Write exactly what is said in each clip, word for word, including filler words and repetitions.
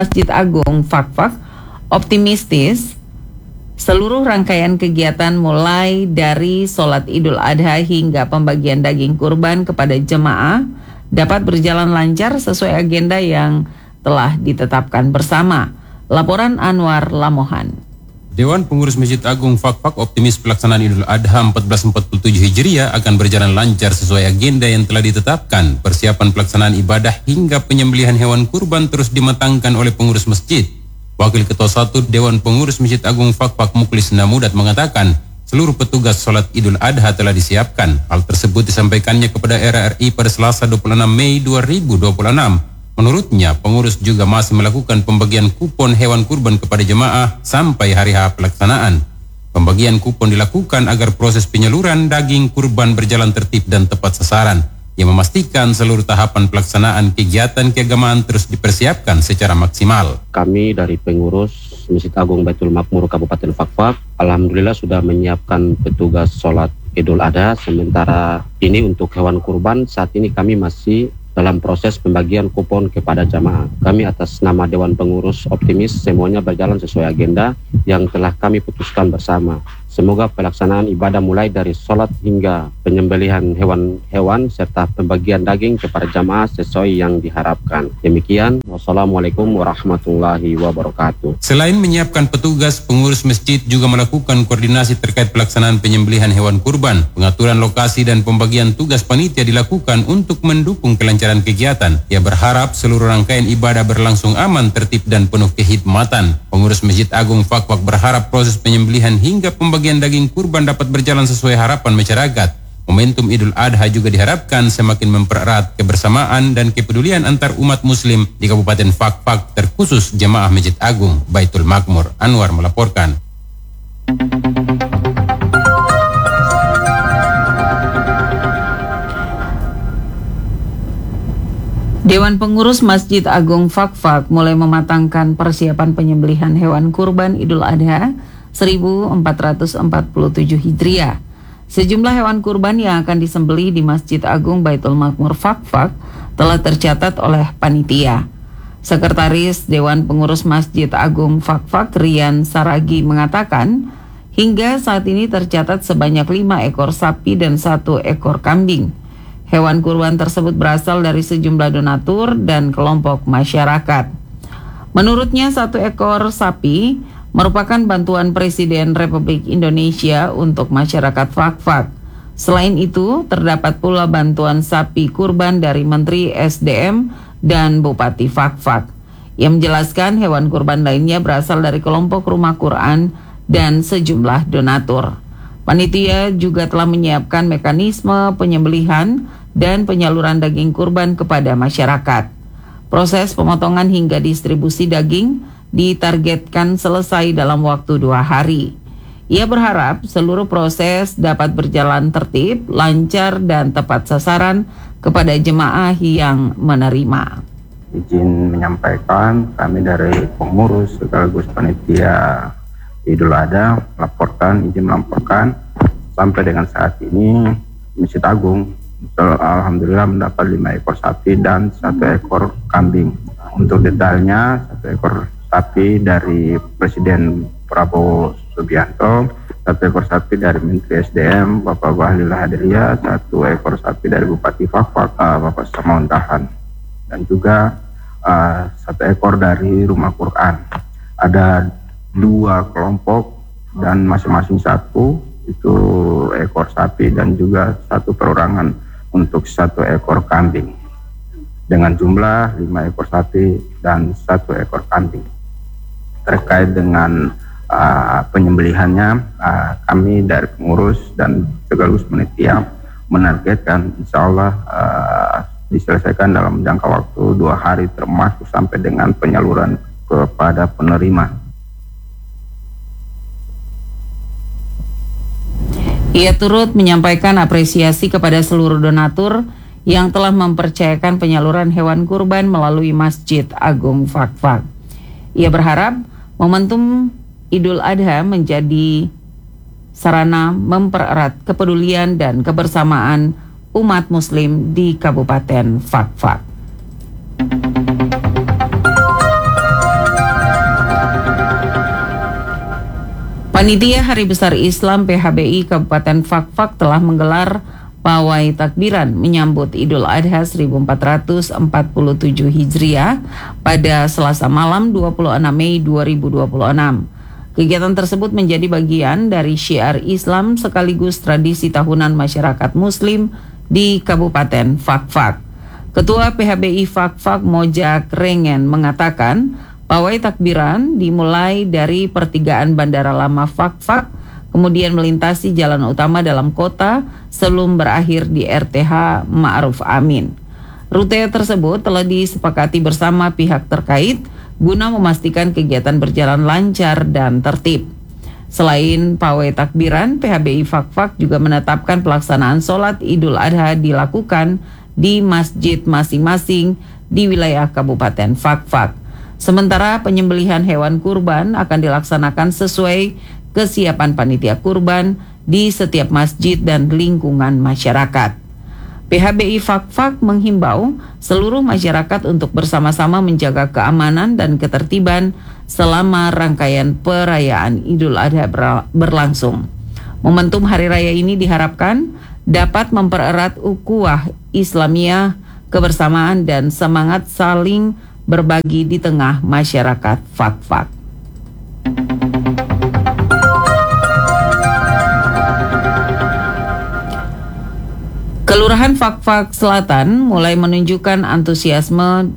Masjid Agung Fakfak optimistis seluruh rangkaian kegiatan mulai dari sholat Idul Adha hingga pembagian daging kurban kepada jemaah dapat berjalan lancar sesuai agenda yang telah ditetapkan bersama. Laporan Anwar Lamohan. Dewan Pengurus Masjid Agung Fakfak optimis pelaksanaan Idul Adha seribu empat ratus empat puluh tujuh Hijriah akan berjalan lancar sesuai agenda yang telah ditetapkan. Persiapan pelaksanaan ibadah hingga penyembelihan hewan kurban terus dimatangkan oleh pengurus masjid. Wakil Ketua satu Dewan Pengurus Masjid Agung Fakfak Muklis Namudat mengatakan, seluruh petugas sholat Idul Adha telah disiapkan. Hal tersebut disampaikannya kepada R R I pada Selasa dua puluh enam Mei dua ribu dua puluh enam. Menurutnya, pengurus juga masih melakukan pembagian kupon hewan kurban kepada jemaah sampai hari H pelaksanaan. Pembagian kupon dilakukan agar proses penyaluran daging kurban berjalan tertib dan tepat sasaran, yang memastikan seluruh tahapan pelaksanaan kegiatan keagamaan terus dipersiapkan secara maksimal. Kami dari pengurus Masjid Agung Baitul Makmur Kabupaten Fakfak, alhamdulillah sudah menyiapkan petugas sholat Idul Adha. Sementara ini untuk hewan kurban, saat ini kami masih dalam proses pembagian kupon kepada jamaah. Kami atas nama Dewan Pengurus optimis semuanya berjalan sesuai agenda yang telah kami putuskan bersama. Semoga pelaksanaan ibadah mulai dari sholat hingga penyembelihan hewan-hewan serta pembagian daging kepada jamaah sesuai yang diharapkan. Demikian, wassalamualaikum warahmatullahi wabarakatuh. Selain menyiapkan petugas, pengurus masjid juga melakukan koordinasi terkait pelaksanaan penyembelihan hewan kurban. Pengaturan lokasi dan pembagian tugas panitia dilakukan untuk mendukung kelancaran kegiatan. Ia berharap seluruh rangkaian ibadah berlangsung aman, tertib dan penuh kehikmatan. Pengurus Masjid Agung Fakfak berharap proses penyembelihan hingga pembagian Bagian daging kurban dapat berjalan sesuai harapan masyarakat. Momentum Idul Adha juga diharapkan semakin mempererat kebersamaan dan kepedulian antar umat muslim di Kabupaten Fakfak, terkhusus jemaah Masjid Agung Baitul Makmur. Anwar melaporkan. Dewan Pengurus Masjid Agung Fakfak mulai mematangkan persiapan penyembelihan hewan kurban Idul Adha seribu empat ratus empat puluh tujuh Hijriah. Sejumlah hewan kurban yang akan disembelih di Masjid Agung Baitul Makmur Fakfak telah tercatat oleh panitia. Sekretaris Dewan Pengurus Masjid Agung Fakfak Rian Saragi mengatakan, hingga saat ini tercatat sebanyak lima ekor sapi dan satu ekor kambing. Hewan kurban tersebut berasal dari sejumlah donatur dan kelompok masyarakat. Menurutnya, satu ekor sapi merupakan bantuan Presiden Republik Indonesia untuk masyarakat Fakfak. Selain itu, terdapat pula bantuan sapi kurban dari Menteri S D M dan Bupati Fakfak. Ia menjelaskan hewan kurban lainnya berasal dari kelompok Rumah Quran dan sejumlah donatur. Panitia juga telah menyiapkan mekanisme penyembelihan dan penyaluran daging kurban kepada masyarakat. Proses pemotongan hingga distribusi daging ditargetkan selesai dalam waktu dua hari. Ia berharap seluruh proses dapat berjalan tertib, lancar, dan tepat sasaran kepada jemaah yang menerima. Izin menyampaikan, kami dari pengurus sekaligus panitia Idul Adha melaporkan, izin melaporkan sampai dengan saat ini Masjid Agung alhamdulillah mendapat lima ekor sapi dan satu ekor kambing. Untuk detailnya, satu ekor sapi dari Presiden Prabowo Subianto, satu ekor sapi dari Menteri S D M Bapak Bahlil Lahadalia, satu ekor sapi dari Bupati Fakfak uh, Bapak Samaun Tahan, dan juga uh, satu ekor dari Rumah Quran. Ada dua kelompok dan masing-masing satu, itu ekor sapi dan juga satu perorangan untuk satu ekor kambing, dengan jumlah lima ekor sapi dan satu ekor kambing. Terkait dengan uh, penyembelihannya, uh, kami dari pengurus dan sekaligus panitia menargetkan insya Allah uh, diselesaikan dalam jangka waktu dua hari, termasuk sampai dengan penyaluran kepada penerima. Ia turut menyampaikan apresiasi kepada seluruh donatur yang telah mempercayakan penyaluran hewan kurban melalui Masjid Agung Fakfak. Ia berharap momentum Idul Adha menjadi sarana mempererat kepedulian dan kebersamaan umat muslim di Kabupaten Fakfak. Panitia Hari Besar Islam P H B I Kabupaten Fakfak telah menggelar pawai takbiran menyambut Idul Adha seribu empat ratus empat puluh tujuh Hijriah pada Selasa malam dua puluh enam Mei dua ribu dua puluh enam. Kegiatan tersebut menjadi bagian dari syiar Islam sekaligus tradisi tahunan masyarakat Muslim di Kabupaten Fakfak. Ketua P H B I Fakfak Mojak Rengen mengatakan pawai takbiran dimulai dari pertigaan Bandara Lama Fakfak, kemudian melintasi jalan utama dalam kota sebelum berakhir di R T H Ma'ruf Amin. Rute tersebut telah disepakati bersama pihak terkait guna memastikan kegiatan berjalan lancar dan tertib. Selain pawai takbiran, P H B I Fakfak juga menetapkan pelaksanaan sholat Idul Adha dilakukan di masjid masing-masing di wilayah Kabupaten Fakfak. Sementara penyembelihan hewan kurban akan dilaksanakan sesuai kesiapan panitia kurban di setiap masjid dan lingkungan masyarakat. P H B I Fakfak menghimbau seluruh masyarakat untuk bersama-sama menjaga keamanan dan ketertiban selama rangkaian perayaan Idul Adha berlangsung. Momentum Hari Raya ini diharapkan dapat mempererat ukhuwah Islamiyah, kebersamaan dan semangat saling berbagi di tengah masyarakat Fakfak. Kelurahan Fakfak Selatan mulai menunjukkan antusiasme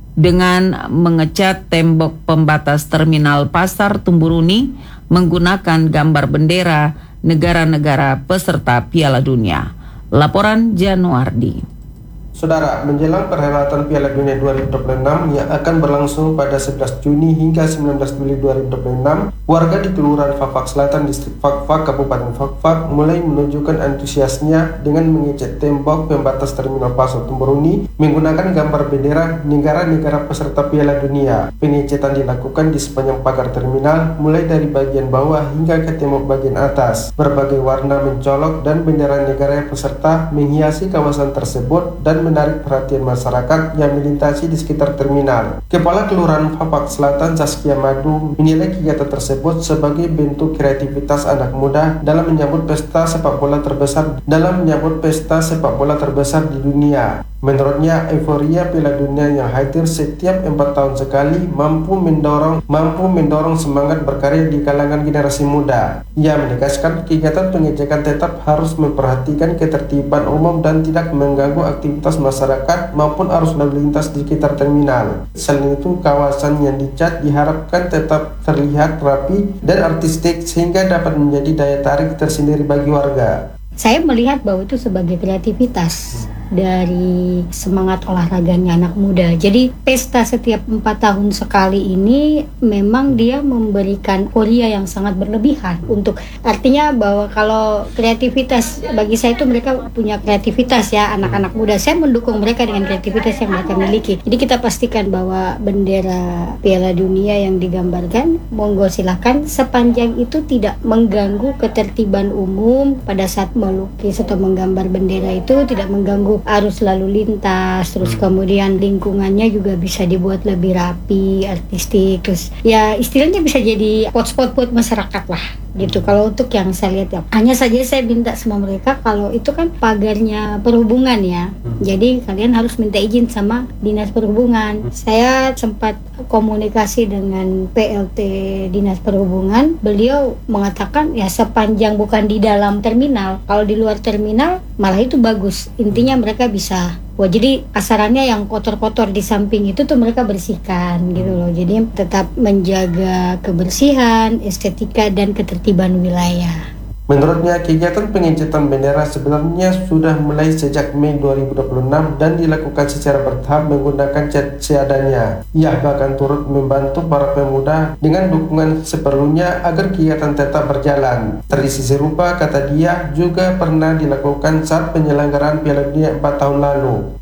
dengan mengecat tembok pembatas terminal Pasar Tumburuni menggunakan gambar bendera negara-negara peserta Piala Dunia. Laporan Januardi. Saudara, menjelang perhelatan Piala Dunia dua ribu dua puluh enam yang akan berlangsung pada sebelas Juni hingga sembilan belas Juli dua ribu dua puluh enam, warga di Kelurahan Fakfak Selatan, Distrik Fakfak, Kabupaten Fakfak mulai menunjukkan antusiasnya dengan mengecat tembok pembatas terminal Pasar Tumburuni menggunakan gambar bendera negara-negara peserta Piala Dunia. Pengecatan dilakukan di sepanjang pagar terminal, mulai dari bagian bawah hingga ke tembok bagian atas. Berbagai warna mencolok dan bendera negara peserta menghiasi kawasan tersebut dan menarik perhatian masyarakat yang melintasi di sekitar terminal. Kepala Kelurahan Fakfak Selatan Zaskia Madu menilai kegiatan tersebut sebagai bentuk kreativitas anak muda dalam menyambut pesta sepak bola terbesar dalam menyambut pesta sepak bola terbesar di dunia. Menurutnya, euforia Piala Dunia yang hadir setiap empat tahun sekali mampu mendorong mampu mendorong semangat berkarya di kalangan generasi muda. Ia menegaskan kegiatan pengecekan tetap harus memperhatikan ketertiban umum dan tidak mengganggu aktivitas masyarakat maupun arus lalu lintas di sekitar terminal. Selain itu, kawasan yang dicat diharapkan tetap terlihat rapi dan artistik sehingga dapat menjadi daya tarik tersendiri bagi warga. Saya melihat bahwa itu sebagai kreativitas dari semangat olahraganya anak muda. Jadi pesta setiap empat tahun sekali ini memang dia memberikan euforia yang sangat berlebihan. Untuk artinya bahwa kalau kreativitas, bagi saya itu mereka punya kreativitas ya, anak-anak muda. Saya mendukung mereka dengan kreativitas yang mereka miliki. Jadi kita pastikan bahwa bendera Piala Dunia yang digambarkan, monggo silakan, sepanjang itu tidak mengganggu ketertiban umum pada saat melukis atau menggambar bendera, itu tidak mengganggu arus lalu lintas, terus kemudian lingkungannya juga bisa dibuat lebih rapi, artistik, terus ya istilahnya bisa jadi spot-spot buat masyarakat lah gitu. Kalau untuk yang saya lihat ya, hanya saja saya minta sama mereka, kalau itu kan pagarnya perhubungan ya, jadi kalian harus minta izin sama Dinas Perhubungan. Saya sempat komunikasi dengan P L T Dinas Perhubungan, beliau mengatakan ya sepanjang bukan di dalam terminal, kalau di luar terminal malah itu bagus. Intinya mereka bisa, wah jadi asarannya yang kotor-kotor di samping itu tuh mereka bersihkan gitu loh. Jadi tetap menjaga kebersihan, estetika dan ketertiban wilayah. Menurutnya, kegiatan pengecatan bendera sebenarnya sudah mulai sejak Mei dua ribu dua puluh enam dan dilakukan secara bertahap menggunakan cat seadanya. Ia bahkan turut membantu para pemuda dengan dukungan seperlunya agar kegiatan tetap berjalan. Tradisi serupa, kata dia, juga pernah dilakukan saat penyelenggaraan Piala Dunia empat tahun lalu.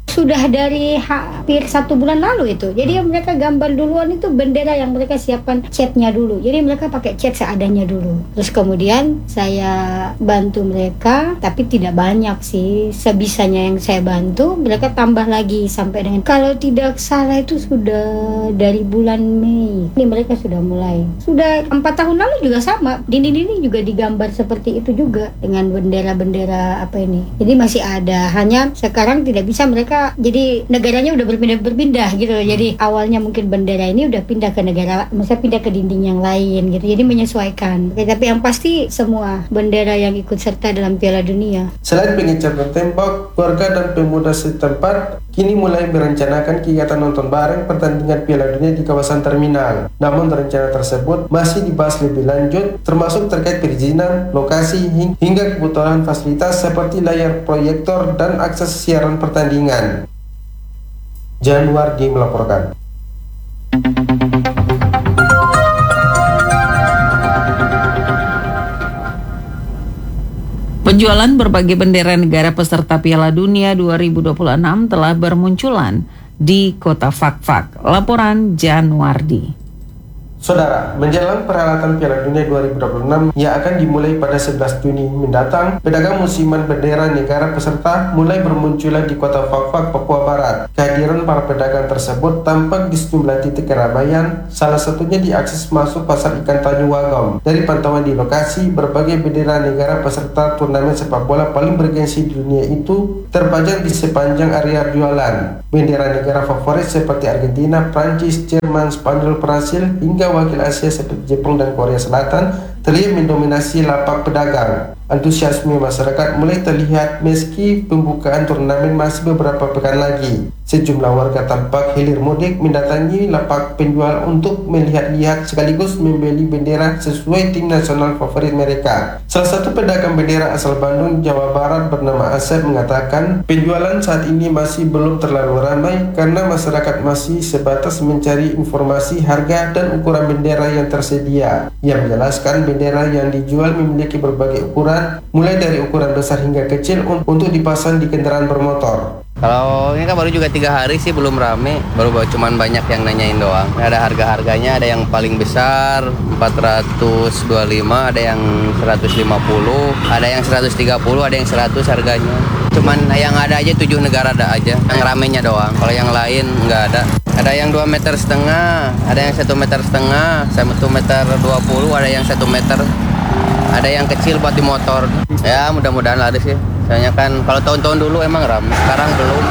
Sudah dari hampir satu bulan lalu itu. Jadi mereka gambar duluan itu bendera yang mereka siapkan catnya dulu. Jadi mereka pakai cat seadanya dulu. Terus kemudian saya bantu mereka, tapi tidak banyak sih. Sebisanya yang saya bantu, mereka tambah lagi sampai dengan, kalau tidak salah itu sudah dari bulan Mei. Ini mereka sudah mulai. Sudah empat tahun lalu juga sama. Dinding-dinding juga digambar seperti itu juga dengan bendera-bendera apa ini. Jadi masih ada. Hanya sekarang tidak bisa mereka, jadi negaranya udah berpindah-berpindah gitu. Jadi awalnya mungkin bendera ini udah pindah ke negara, misalnya pindah ke dinding yang lain gitu. Jadi menyesuaikan. Oke, tapi yang pasti semua bendera yang ikut serta dalam Piala Dunia. Selain pengecekan tembok, warga dan pemuda setempat kini mulai merencanakan kegiatan nonton bareng pertandingan Piala Dunia di kawasan terminal. Namun rencana tersebut masih dibahas lebih lanjut, termasuk terkait perizinan, lokasi, hingga kebutuhan fasilitas seperti layar proyektor dan akses siaran pertandingan. Januardi melaporkan. Penjualan berbagai bendera negara peserta Piala Dunia dua ribu dua puluh enam telah bermunculan di kota Fakfak. Laporan Januardi. Saudara, menjelang perhelatan Piala Dunia dua ribu dua puluh enam yang akan dimulai pada sebelas Juni mendatang, pedagang musiman bendera negara peserta mulai bermunculan di kota Fakfak, Papua Barat. Kehadiran para pedagang tersebut tampak di sejumlah titik keramaian, salah satunya di akses masuk pasar ikan Tanjung Wagom. Dari pantauan di lokasi, berbagai bendera negara peserta turnamen sepak bola paling bergengsi di dunia itu terpajang di sepanjang area jualan. Bendera negara favorit seperti Argentina, Prancis, Jerman, Spanyol, Brasil, hingga wakil Asia seperti Jepang dan Korea Selatan terlihat mendominasi lapak pedagang. Antusiasme masyarakat mulai terlihat meski pembukaan turnamen masih beberapa pekan lagi. Sejumlah warga tampak hilir mudik mendatangi lapak penjual untuk melihat-lihat sekaligus membeli bendera sesuai tim nasional favorit mereka. Salah satu pedagang bendera asal Bandung, Jawa Barat bernama Asep mengatakan penjualan saat ini masih belum terlalu ramai karena masyarakat masih sebatas mencari informasi harga dan ukuran bendera yang tersedia. Ia menjelaskan bendera yang dijual memiliki berbagai ukuran, mulai dari ukuran besar hingga kecil untuk dipasang di kendaraan bermotor. Kalau ini kan baru juga tiga hari sih, belum rame, baru cuman banyak yang nanyain doang. Ada harga-harganya, ada yang paling besar empat ratus dua puluh lima, ada yang seratus lima puluh, ada yang seratus tiga puluh, ada yang seratus harganya. Cuman yang ada aja tujuh negara ada aja, yang ramenya doang. Kalau yang lain nggak ada. Ada yang dua meter setengah, ada yang satu meter setengah, satu meter dua puluh, ada yang satu meter. Ada yang kecil buat di motor. Ya mudah-mudahan laris ya. Soalnya kan kalau tahun-tahun dulu emang ramai, sekarang belum.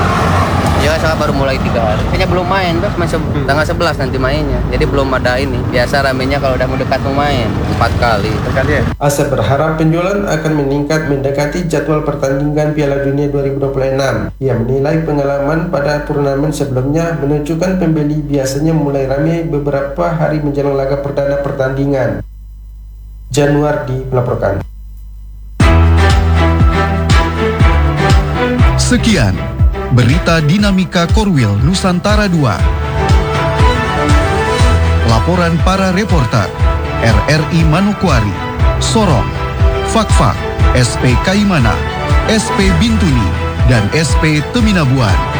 Ya saya baru mulai tiga hari. Kayaknya belum main, terus masih tanggal sebelas nanti mainnya. Jadi belum ada ini. Biasa ramenya kalau udah mendekat mau main empat kali. Terkali ya. Asep berharap penjualan akan meningkat mendekati jadwal pertandingan Piala Dunia dua ribu dua puluh enam. Ia menilai pengalaman pada turnamen sebelumnya menunjukkan pembeli biasanya mulai ramai beberapa hari menjelang laga perdana pertandingan. Januardi melaporkan. Sekian berita dinamika Korwil Nusantara dua. Laporan para reporter R R I Manokwari, Sorong, Fakfak, S P Kaimana, S P Bintuni, dan S P Teminabuan.